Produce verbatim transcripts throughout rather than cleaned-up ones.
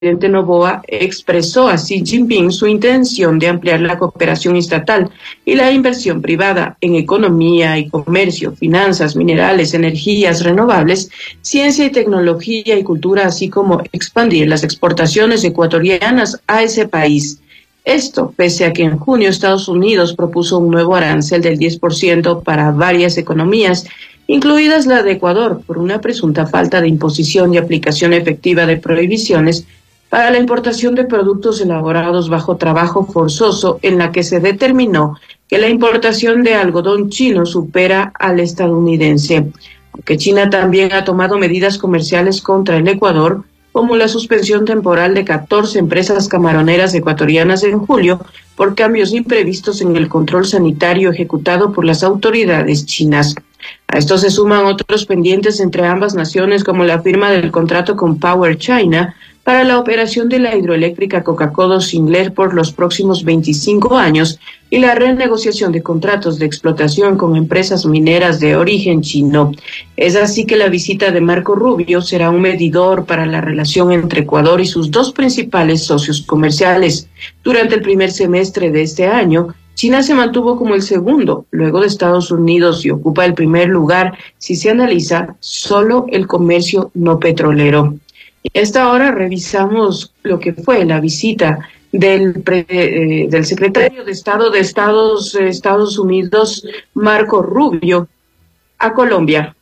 presidente Noboa expresó a Xi Jinping su intención de ampliar la cooperación estatal y la inversión privada en economía y comercio, finanzas, minerales, energías renovables, ciencia y tecnología y cultura, así como expandir las exportaciones ecuatorianas a ese país. Esto, pese a que en junio Estados Unidos propuso un nuevo arancel del diez por ciento para varias economías, incluidas la de Ecuador, por una presunta falta de imposición y aplicación efectiva de prohibiciones para la importación de productos elaborados bajo trabajo forzoso, en la que se determinó que la importación de algodón chino supera al estadounidense. Aunque China también ha tomado medidas comerciales contra el Ecuador, como la suspensión temporal de catorce empresas camaroneras ecuatorianas en julio por cambios imprevistos en el control sanitario ejecutado por las autoridades chinas. A esto se suman otros pendientes entre ambas naciones, como la firma del contrato con Power China para la operación de la hidroeléctrica Coca-Codo-Singler por los próximos veinticinco años y la renegociación de contratos de explotación con empresas mineras de origen chino. Es así que la visita de Marco Rubio será un medidor para la relación entre Ecuador y sus dos principales socios comerciales. Durante el primer semestre de este año, China se mantuvo como el segundo, luego de Estados Unidos, y ocupa el primer lugar si se analiza solo el comercio no petrolero. Y a esta hora revisamos lo que fue la visita del, pre, eh, del secretario de Estado de Estados, eh, Estados Unidos, Marco Rubio, a Colombia.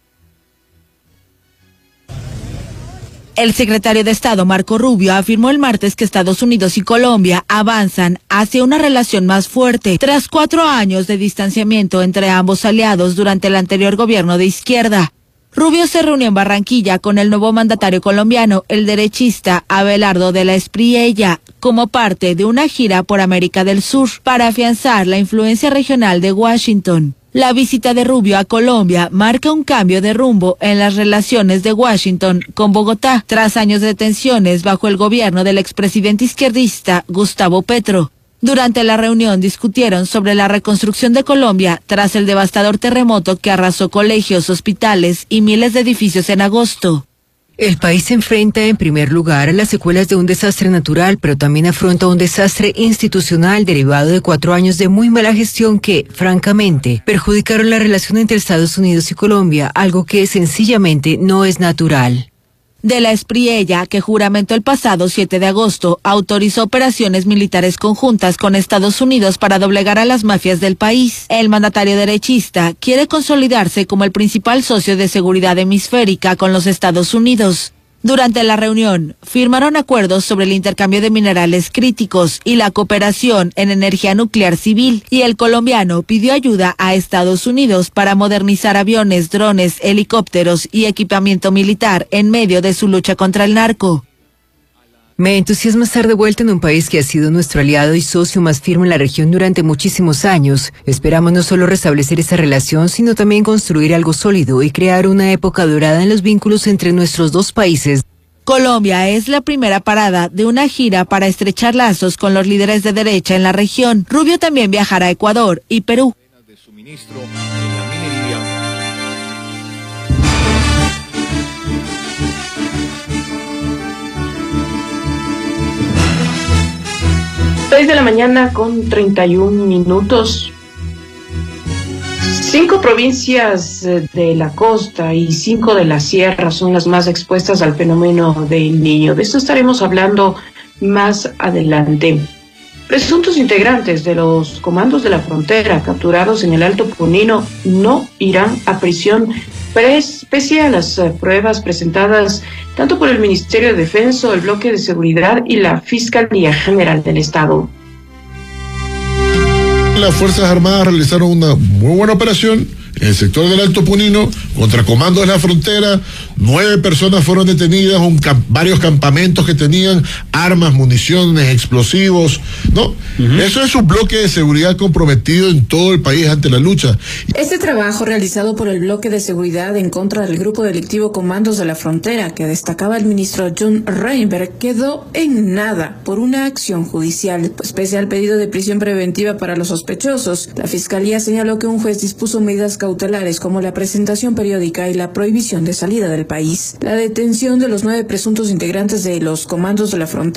El secretario de Estado, Marco Rubio, afirmó el martes que Estados Unidos y Colombia avanzan hacia una relación más fuerte tras cuatro años de distanciamiento entre ambos aliados durante el anterior gobierno de izquierda. Rubio se reunió en Barranquilla con el nuevo mandatario colombiano, el derechista Abelardo de la Espriella, como parte de una gira por América del Sur para afianzar la influencia regional de Washington. La visita de Rubio a Colombia marca un cambio de rumbo en las relaciones de Washington con Bogotá, tras años de tensiones bajo el gobierno del expresidente izquierdista Gustavo Petro. Durante la reunión discutieron sobre la reconstrucción de Colombia tras el devastador terremoto que arrasó colegios, hospitales y miles de edificios en agosto. El país se enfrenta en primer lugar a las secuelas de un desastre natural, pero también afronta un desastre institucional derivado de cuatro años de muy mala gestión que, francamente, perjudicaron la relación entre Estados Unidos y Colombia, algo que sencillamente no es natural. De la Espriella, que juramentó el pasado siete de agosto, autorizó operaciones militares conjuntas con Estados Unidos para doblegar a las mafias del país. El mandatario derechista quiere consolidarse como el principal socio de seguridad hemisférica con los Estados Unidos. Durante la reunión, firmaron acuerdos sobre el intercambio de minerales críticos y la cooperación en energía nuclear civil, y el colombiano pidió ayuda a Estados Unidos para modernizar aviones, drones, helicópteros y equipamiento militar en medio de su lucha contra el narco. Me entusiasma estar de vuelta en un país que ha sido nuestro aliado y socio más firme en la región durante muchísimos años. Esperamos no solo restablecer esa relación, sino también construir algo sólido y crear una época dorada en los vínculos entre nuestros dos países. Colombia es la primera parada de una gira para estrechar lazos con los líderes de derecha en la región. Rubio también viajará a Ecuador y Perú. seis de la mañana con treinta y un minutos. Cinco provincias de la costa y cinco de la sierra son las más expuestas al fenómeno del Niño. De esto estaremos hablando más adelante. Presuntos integrantes de los comandos de la frontera capturados en el Alto Punino no irán a prisión, pese a las pruebas presentadas tanto por el Ministerio de Defensa, el Bloque de Seguridad y la Fiscalía General del Estado. Las Fuerzas Armadas realizaron una muy buena operación en el sector del Alto Punino contra comandos de la frontera. Nueve personas fueron detenidas, un camp varios campamentos que tenían armas, municiones, explosivos, ¿no? Uh-huh. Eso es un bloque de seguridad comprometido en todo el país ante la lucha. Este trabajo realizado por el bloque de seguridad en contra del grupo delictivo Comandos de la Frontera, que destacaba el ministro John Reinberg, quedó en nada por una acción judicial, pues pese al pedido de prisión preventiva para los sospechosos, la fiscalía señaló que un juez dispuso medidas cautelares cautelares como la presentación periódica y la prohibición de salida del país. La detención de los nueve presuntos integrantes de los comandos de la frontera